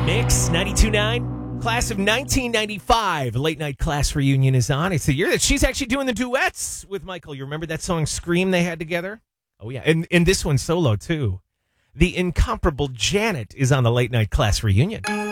Mix 92.9, class of 1995. Late night class reunion is on. It's the year that she's actually doing the duets with Michael. You remember that song Scream they had together? Oh, yeah. And this one solo, too. The incomparable Janet is on the late night class reunion.